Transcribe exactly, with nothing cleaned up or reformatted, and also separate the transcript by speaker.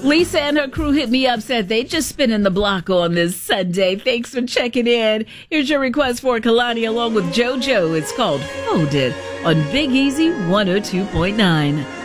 Speaker 1: Lisa and her crew hit me up, said they just spinning the block on this Sunday. Thanks for checking in. Here's your request for Kalani along with JoJo. It's called Folded on Big Easy one oh two point nine.